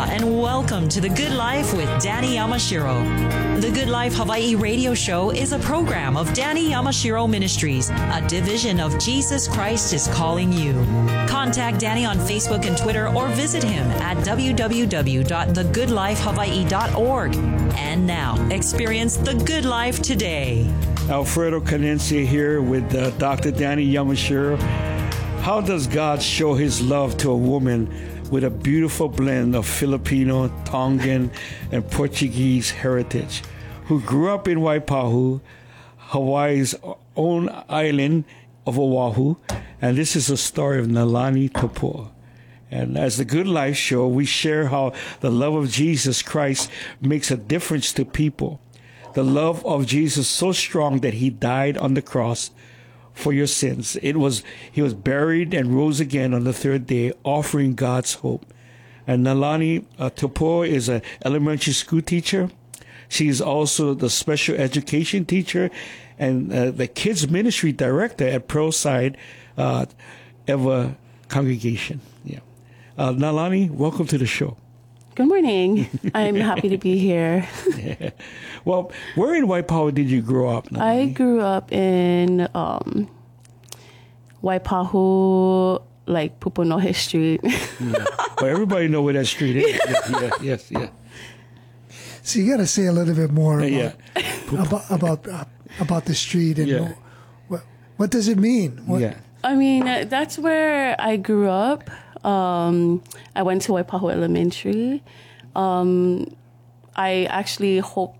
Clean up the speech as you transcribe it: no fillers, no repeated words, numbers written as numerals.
Aloha and welcome to The Good Life with Danny Yamashiro. The Good Life Hawaii radio show is a program of Danny Yamashiro Ministries, a division of Jesus Christ is Calling You. Contact Danny on Facebook and Twitter or visit him at www.thegoodlifehawaii.org. And now, experience the good life today. Alfredo Canencia here with Dr. Danny Yamashiro. How does God show his love to a woman with a beautiful blend of Filipino, Tongan, and Portuguese heritage, who grew up in Waipahu, Hawaii's own island of Oahu? And this is the story of Nalani Tupua. And as the Good Life show, we share how the love of Jesus Christ makes a difference to people. The love of Jesus so strong that he died on the cross for your sins. He was buried and rose again on the third day, offering God's hope. And Nalani Tupua is an elementary school teacher. She is also the special education teacher and the kids ministry director at Pearlside Eva Congregation. Yeah. Nalani, welcome to the show. Good morning. I'm happy to be here. Yeah. Well, where in Waipahu did you grow up, Nalani? I grew up in Waipahu, like Pupunohe Street. Yeah. Well, everybody know where that street is. Yes. So you got to say a little bit more about the street and what does it mean? Yeah. I mean, that's where I grew up. I went to Waipahu Elementary. I actually hope